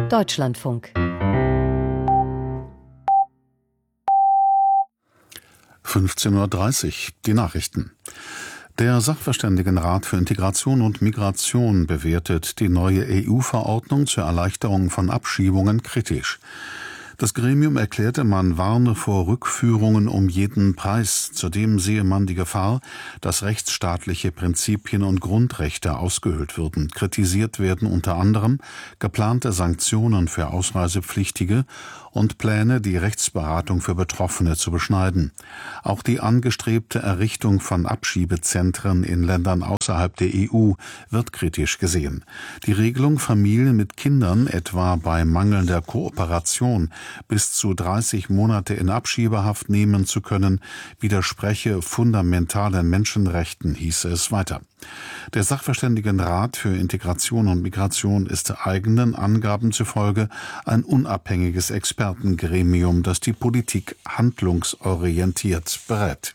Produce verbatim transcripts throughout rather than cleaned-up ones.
Deutschlandfunk. fünfzehn Uhr dreißig, die Nachrichten. Der Sachverständigenrat für Integration und Migration bewertet die neue E U-Verordnung zur Erleichterung von Abschiebungen kritisch. Das Gremium erklärte, man warne vor Rückführungen um jeden Preis. Zudem sehe man die Gefahr, dass rechtsstaatliche Prinzipien und Grundrechte ausgehöhlt würden. Kritisiert werden unter anderem geplante Sanktionen für Ausreisepflichtige und Pläne, die Rechtsberatung für Betroffene zu beschneiden. Auch die angestrebte Errichtung von Abschiebezentren in Ländern außerhalb der E U wird kritisch gesehen. Die Regelung, Familien mit Kindern etwa bei mangelnder Kooperation bis zu dreißig Monate in Abschiebehaft nehmen zu können, widerspreche fundamentalen Menschenrechten, hieß es weiter. Der Sachverständigenrat für Integration und Migration ist eigenen Angaben zufolge ein unabhängiges Expertengremium, das die Politik handlungsorientiert berät.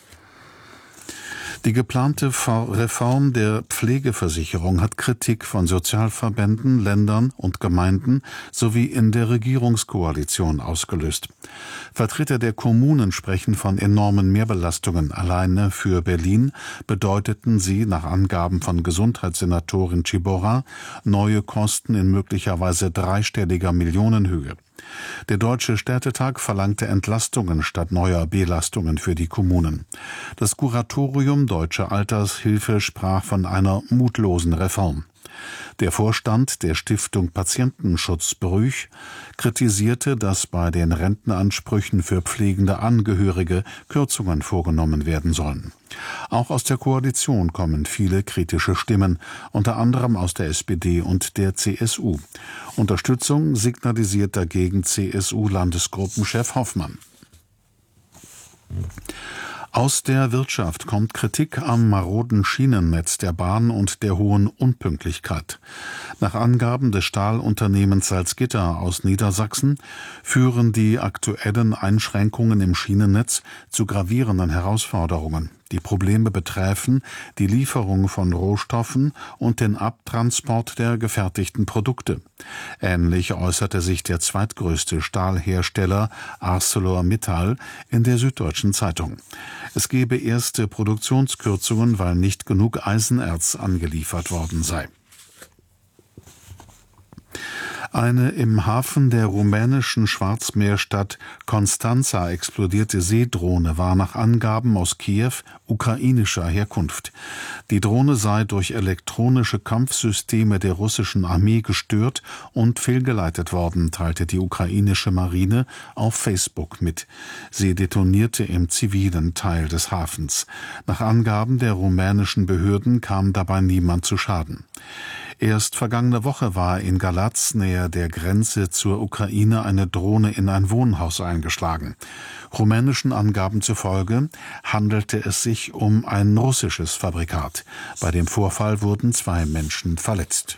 Die geplante Reform der Pflegeversicherung hat Kritik von Sozialverbänden, Ländern und Gemeinden sowie in der Regierungskoalition ausgelöst. Vertreter der Kommunen sprechen von enormen Mehrbelastungen. Alleine für Berlin bedeuteten sie nach Angaben von Gesundheitssenatorin Ciborra neue Kosten in möglicherweise dreistelliger Millionenhöhe. Der Deutsche Städtetag verlangte Entlastungen statt neuer Belastungen für die Kommunen. Das Kuratorium Deutsche Altershilfe sprach von einer mutlosen Reform. Der Vorstand der Stiftung Patientenschutz Brüch kritisierte, dass bei den Rentenansprüchen für pflegende Angehörige Kürzungen vorgenommen werden sollen. Auch aus der Koalition kommen viele kritische Stimmen, unter anderem aus der S P D und der C S U. Unterstützung signalisiert dagegen C S U-Landesgruppenchef Hoffmann. Aus der Wirtschaft kommt Kritik am maroden Schienennetz der Bahn und der hohen Unpünktlichkeit. Nach Angaben des Stahlunternehmens Salzgitter aus Niedersachsen führen die aktuellen Einschränkungen im Schienennetz zu gravierenden Herausforderungen. Die Probleme betreffen die Lieferung von Rohstoffen und den Abtransport der gefertigten Produkte. Ähnlich äußerte sich der zweitgrößte Stahlhersteller ArcelorMittal in der Süddeutschen Zeitung. Es gebe erste Produktionskürzungen, weil nicht genug Eisenerz angeliefert worden sei. Eine im Hafen der rumänischen Schwarzmeerstadt Constanța explodierte Seedrohne war nach Angaben aus Kiew ukrainischer Herkunft. Die Drohne sei durch elektronische Kampfsysteme der russischen Armee gestört und fehlgeleitet worden, teilte die ukrainische Marine auf Facebook mit. Sie detonierte im zivilen Teil des Hafens. Nach Angaben der rumänischen Behörden kam dabei niemand zu Schaden. Erst vergangene Woche war in Galatz nähe der Grenze zur Ukraine eine Drohne in ein Wohnhaus eingeschlagen. Rumänischen Angaben zufolge handelte es sich um ein russisches Fabrikat. Bei dem Vorfall wurden zwei Menschen verletzt.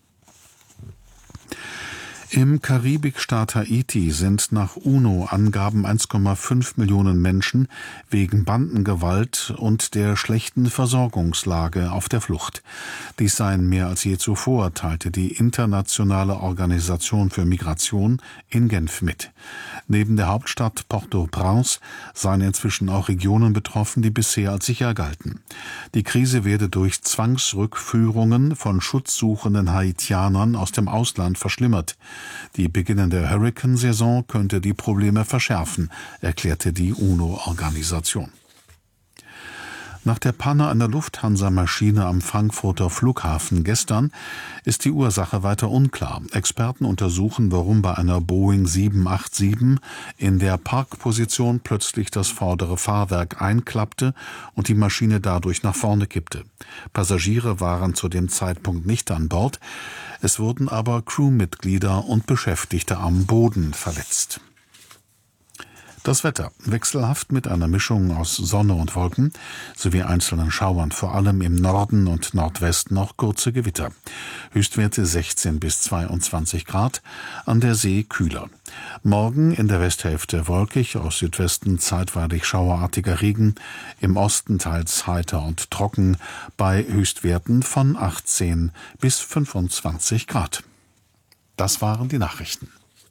Im Karibikstaat Haiti sind nach UNO-Angaben eins Komma fünf Millionen Menschen wegen Bandengewalt und der schlechten Versorgungslage auf der Flucht. Dies seien mehr als je zuvor, teilte die Internationale Organisation für Migration in Genf mit. Neben der Hauptstadt Port-au-Prince seien inzwischen auch Regionen betroffen, die bisher als sicher galten. Die Krise werde durch Zwangsrückführungen von schutzsuchenden Haitianern aus dem Ausland verschlimmert. Die beginnende Hurrikansaison könnte die Probleme verschärfen, erklärte die UNO-Organisation. Nach der Panne einer Lufthansa-Maschine am Frankfurter Flughafen gestern ist die Ursache weiter unklar. Experten untersuchen, warum bei einer Boeing sieben acht sieben in der Parkposition plötzlich das vordere Fahrwerk einklappte und die Maschine dadurch nach vorne kippte. Passagiere waren zu dem Zeitpunkt nicht an Bord. Es wurden aber Crewmitglieder und Beschäftigte am Boden verletzt. Das Wetter wechselhaft mit einer Mischung aus Sonne und Wolken sowie einzelnen Schauern, vor allem im Norden und Nordwesten noch kurze Gewitter. Höchstwerte sechzehn bis zweiundzwanzig Grad, an der See kühler. Morgen in der Westhälfte wolkig, aus Südwesten zeitweilig schauerartiger Regen, im Osten teils heiter und trocken, bei Höchstwerten von achtzehn bis fünfundzwanzig Grad. Das waren die Nachrichten.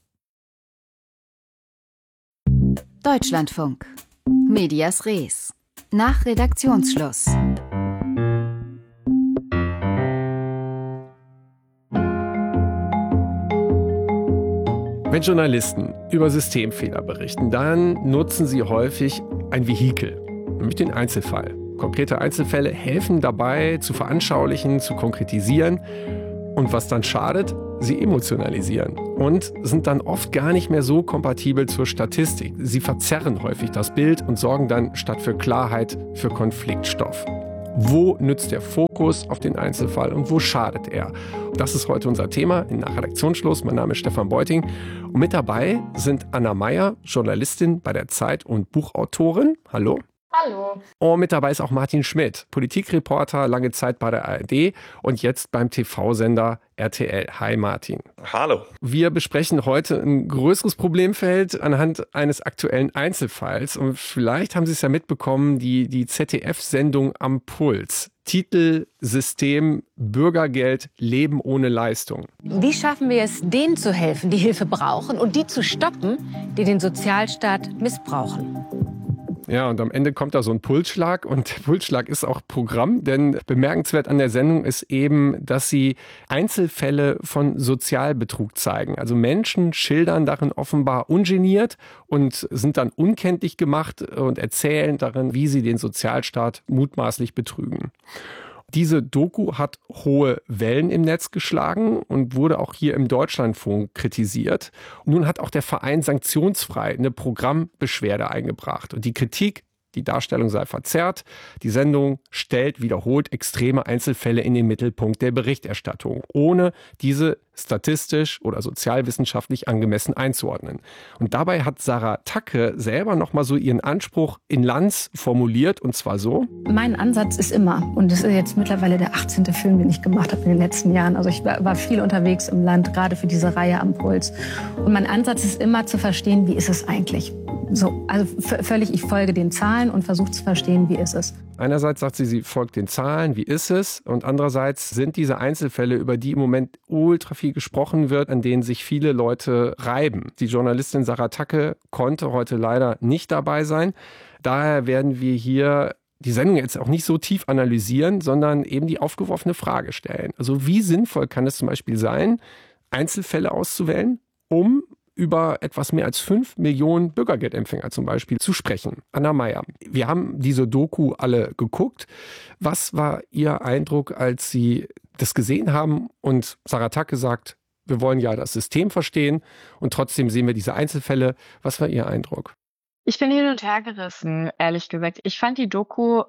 Deutschlandfunk. Medias Res. Nach Redaktionsschluss. Wenn Journalisten über Systemfehler berichten, dann nutzen sie häufig ein Vehikel, nämlich den Einzelfall. Konkrete Einzelfälle helfen dabei, zu veranschaulichen, zu konkretisieren. Und was dann schadet, sie emotionalisieren und sind dann oft gar nicht mehr so kompatibel zur Statistik. Sie verzerren häufig das Bild und sorgen dann statt für Klarheit für Konfliktstoff. Wo nützt der Fokus auf den Einzelfall und wo schadet er? Das ist heute unser Thema in Nach Redaktionsschluss. Mein Name ist Stefan Beuting und mit dabei sind Anna Meyer, Journalistin bei der Zeit und Buchautorin. Hallo. Hallo. Und mit dabei ist auch Martin Schmidt, Politikreporter, lange Zeit bei der A R D und jetzt beim T V-Sender R T L. Hi Martin. Hallo. Wir besprechen heute ein größeres Problemfeld anhand eines aktuellen Einzelfalls. Und vielleicht haben Sie es ja mitbekommen, die, die Z D F-Sendung Am Puls. Titel, System, Bürgergeld, Leben ohne Leistung. Wie schaffen wir es, denen zu helfen, die Hilfe brauchen und die zu stoppen, die den Sozialstaat missbrauchen? Ja, und am Ende kommt da so ein Pulsschlag und der Pulsschlag ist auch Programm, denn bemerkenswert an der Sendung ist eben, dass sie Einzelfälle von Sozialbetrug zeigen. Also Menschen schildern darin offenbar ungeniert und sind dann unkenntlich gemacht und erzählen darin, wie sie den Sozialstaat mutmaßlich betrügen. Diese Doku hat hohe Wellen im Netz geschlagen und wurde auch hier im Deutschlandfunk kritisiert. Und nun hat auch der Verein Sanktionsfrei eine Programmbeschwerde eingebracht. Und die Kritik, die Darstellung sei verzerrt. Die Sendung stellt wiederholt extreme Einzelfälle in den Mittelpunkt der Berichterstattung, ohne diese statistisch oder sozialwissenschaftlich angemessen einzuordnen. Und dabei hat Sarah Tacke selber nochmal so ihren Anspruch in Lanz formuliert, und zwar so: Mein Ansatz ist immer, und das ist jetzt mittlerweile der achtzehnte Film, den ich gemacht habe in den letzten Jahren. Also ich war viel unterwegs im Land, gerade für diese Reihe Am Puls. Und mein Ansatz ist immer zu verstehen, wie ist es eigentlich? So, also v- völlig, ich folge den Zahlen und versuche zu verstehen, wie ist es. Einerseits sagt sie, sie folgt den Zahlen, wie ist es? Und andererseits sind diese Einzelfälle, über die im Moment ultra viel gesprochen wird, an denen sich viele Leute reiben. Die Journalistin Sarah Tacke konnte heute leider nicht dabei sein. Daher werden wir hier die Sendung jetzt auch nicht so tief analysieren, sondern eben die aufgeworfene Frage stellen. Also wie sinnvoll kann es zum Beispiel sein, Einzelfälle auszuwählen, um über etwas mehr als fünf Millionen Bürgergeldempfänger zum Beispiel zu sprechen. Anna Meyer, wir haben diese Doku alle geguckt. Was war Ihr Eindruck, als Sie das gesehen haben und Sarah Tacke sagt, wir wollen ja das System verstehen und trotzdem sehen wir diese Einzelfälle. Was war Ihr Eindruck? Ich bin hin und her gerissen, ehrlich gesagt. Ich fand die Doku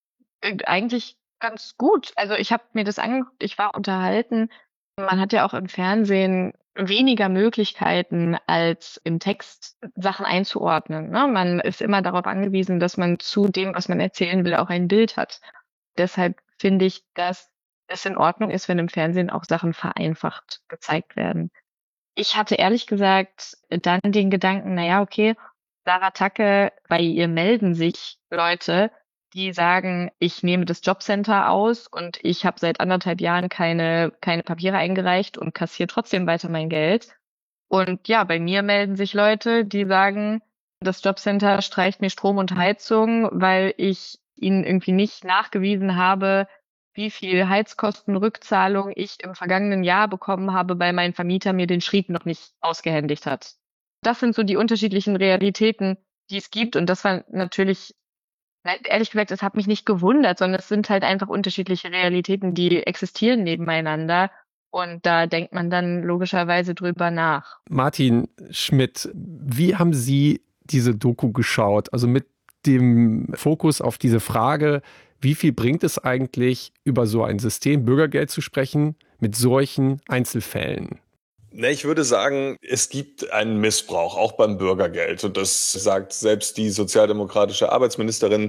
eigentlich ganz gut. Also ich habe mir das angeguckt, ich war unterhalten. Man hat ja auch im Fernsehen weniger Möglichkeiten, als im Text Sachen einzuordnen. Ne? Man ist immer darauf angewiesen, dass man zu dem, was man erzählen will, auch ein Bild hat. Deshalb finde ich, dass es in Ordnung ist, wenn im Fernsehen auch Sachen vereinfacht gezeigt werden. Ich hatte ehrlich gesagt dann den Gedanken, naja, okay, Sarah Tacke, bei ihr melden sich Leute, die sagen, ich nehme das Jobcenter aus und ich habe seit anderthalb Jahren keine keine Papiere eingereicht und kassiere trotzdem weiter mein Geld. Und ja, bei mir melden sich Leute, die sagen, das Jobcenter streicht mir Strom und Heizung, weil ich ihnen irgendwie nicht nachgewiesen habe, wie viel Heizkostenrückzahlung ich im vergangenen Jahr bekommen habe, weil mein Vermieter mir den Schrieb noch nicht ausgehändigt hat. Das sind so die unterschiedlichen Realitäten, die es gibt. Und das war natürlich, ehrlich gesagt, es hat mich nicht gewundert, sondern es sind halt einfach unterschiedliche Realitäten, die existieren nebeneinander. Und da denkt man dann logischerweise drüber nach. Martin Schmidt, wie haben Sie diese Doku geschaut? Also mit dem Fokus auf diese Frage, wie viel bringt es eigentlich, über so ein System Bürgergeld zu sprechen, mit solchen Einzelfällen? Ne, ich würde sagen, es gibt einen Missbrauch, auch beim Bürgergeld. Und das sagt selbst die sozialdemokratische Arbeitsministerin,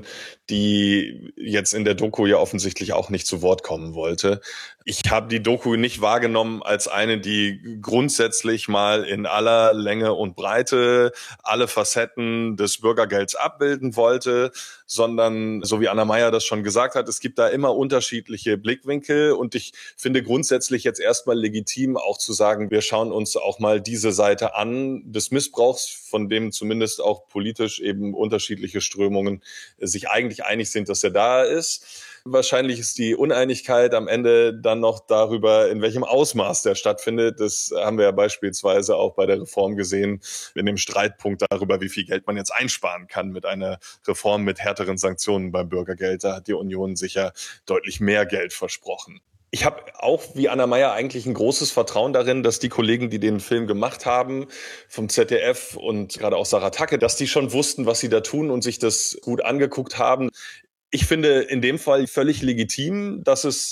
die jetzt in der Doku ja offensichtlich auch nicht zu Wort kommen wollte. Ich habe die Doku nicht wahrgenommen als eine, die grundsätzlich mal in aller Länge und Breite alle Facetten des Bürgergelds abbilden wollte. sondern so wie Anna Meyer das schon gesagt hat, es gibt da immer unterschiedliche Blickwinkel und ich finde grundsätzlich jetzt erstmal legitim auch zu sagen, wir schauen uns auch mal diese Seite an des Missbrauchs, von dem zumindest auch politisch eben unterschiedliche Strömungen sich eigentlich einig sind, dass er da ist. Wahrscheinlich ist die Uneinigkeit am Ende dann noch darüber, in welchem Ausmaß der stattfindet. Das haben wir ja beispielsweise auch bei der Reform gesehen, in dem Streitpunkt darüber, wie viel Geld man jetzt einsparen kann mit einer Reform mit härteren Sanktionen beim Bürgergeld. Da hat die Union sicher deutlich mehr Geld versprochen. Ich habe auch wie Anna Meyer eigentlich ein großes Vertrauen darin, dass die Kollegen, die den Film gemacht haben, vom Z D F und gerade auch Sarah Tacke, dass die schon wussten, was sie da tun und sich das gut angeguckt haben. Ich finde in dem Fall völlig legitim, dass es